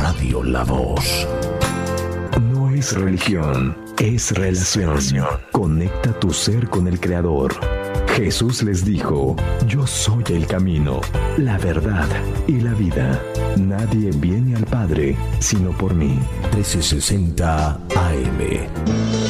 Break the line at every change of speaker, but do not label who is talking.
Radio La Voz. No es religión, es relación. Conecta tu ser con el Creador. Jesús les dijo: yo soy el camino, la verdad y la vida. Nadie viene al Padre sino por mí. 1360 AM.